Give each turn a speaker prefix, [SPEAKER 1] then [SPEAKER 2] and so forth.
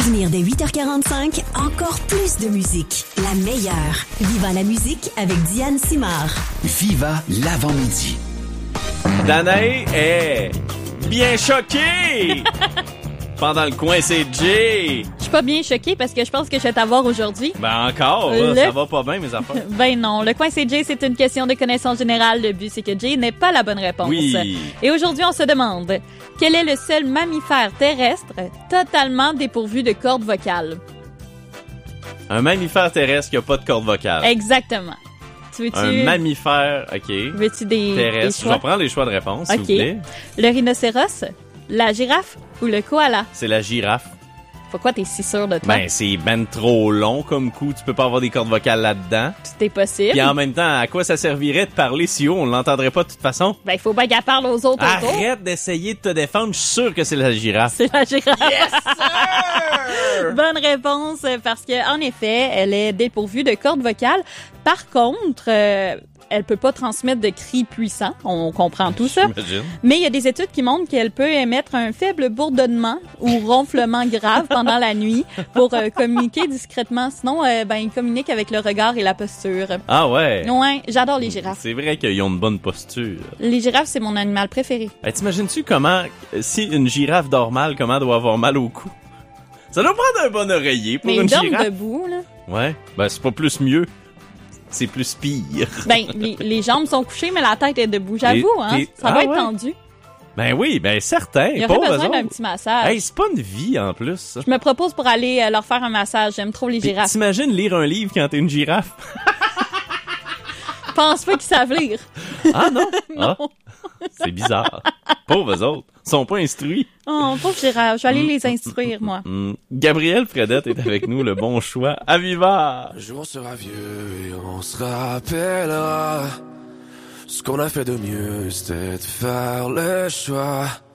[SPEAKER 1] À venir dès 8h45, encore plus de musique. La meilleure. Viva la musique avec Diane Simard.
[SPEAKER 2] Viva l'avant-midi.
[SPEAKER 3] Danae est bien choquée pendant le coin CJ.
[SPEAKER 4] Je suis pas bien choquée parce que je pense que je vais t'avoir aujourd'hui.
[SPEAKER 3] Ben encore, là, ça va pas bien mes affaires.
[SPEAKER 4] Ben non, le coin CJ, c'est une question de connaissance générale. Le but, c'est que Jay n'ait pas la bonne réponse.
[SPEAKER 3] Oui.
[SPEAKER 4] Et aujourd'hui, on se demande, quel est le seul mammifère terrestre totalement dépourvu de cordes vocales?
[SPEAKER 3] Un mammifère terrestre qui a pas de corde vocale.
[SPEAKER 4] Exactement. Tu veux-tu...
[SPEAKER 3] Un mammifère, OK.
[SPEAKER 4] Veux-tu des
[SPEAKER 3] Terrestre. Je
[SPEAKER 4] choix?
[SPEAKER 3] vais prendre les choix de réponse, s'il vous plaît.
[SPEAKER 4] Le rhinocéros, la girafe ou le koala?
[SPEAKER 3] C'est la girafe.
[SPEAKER 4] Pourquoi t'es si sûr de toi?
[SPEAKER 3] Ben, c'est ben trop long comme coup. Tu peux pas avoir des cordes vocales là-dedans.
[SPEAKER 4] Tout est possible.
[SPEAKER 3] Puis en même temps, à quoi ça servirait de parler si haut? On l'entendrait pas de toute façon.
[SPEAKER 4] Ben, il faut bien qu'elle parle aux autres autour.
[SPEAKER 3] Arrête d'essayer de te défendre. Je suis sûr que c'est la girafe.
[SPEAKER 4] C'est la girafe.
[SPEAKER 3] Yes, sir!
[SPEAKER 4] Bonne réponse, parce que en effet, elle est dépourvue de cordes vocales. Par contre, elle peut pas transmettre de cris puissants. On comprend tout ça.
[SPEAKER 3] J'imagine.
[SPEAKER 4] Mais il y a des études qui montrent qu'elle peut émettre un faible bourdonnement ou ronflement grave pendant la nuit pour communiquer discrètement. Sinon, il communique avec le regard et la posture.
[SPEAKER 3] Ah ouais?
[SPEAKER 4] Ouais, j'adore les girafes.
[SPEAKER 3] C'est vrai qu'ils ont une bonne posture.
[SPEAKER 4] Les girafes, c'est mon animal préféré.
[SPEAKER 3] Hey, t'imagines-tu comment, si une girafe dort mal, comment elle doit avoir mal au cou? Ça doit prendre un bon oreiller pour
[SPEAKER 4] Mais
[SPEAKER 3] une
[SPEAKER 4] ils dorment
[SPEAKER 3] girafe.
[SPEAKER 4] debout, là.
[SPEAKER 3] Ouais, ben c'est pas plus mieux. C'est plus pire.
[SPEAKER 4] Ben, les jambes sont couchées, mais la tête est debout. J'avoue, ça va être tendu.
[SPEAKER 3] Ben oui, ben certain.
[SPEAKER 4] Il y aurait besoin d'un petit massage.
[SPEAKER 3] Hey, c'est pas une vie en plus, ça.
[SPEAKER 4] Je me propose pour aller leur faire un massage. J'aime trop les
[SPEAKER 3] Puis,
[SPEAKER 4] girafes.
[SPEAKER 3] t'imagines lire un livre quand t'es une girafe?
[SPEAKER 4] Je pense pas qu'ils savent lire.
[SPEAKER 3] Ah non?
[SPEAKER 4] Non.
[SPEAKER 3] Ah, c'est bizarre. Pauvres autres. Ils sont pas instruits.
[SPEAKER 4] Oh, pauvre girafe. Je vais aller les instruire, moi.
[SPEAKER 3] Gabriel Fredette est avec nous, le bon choix. À Viva!
[SPEAKER 5] Un jour on sera vieux et on se rappellera. Ce qu'on a fait de mieux, c'était de faire le choix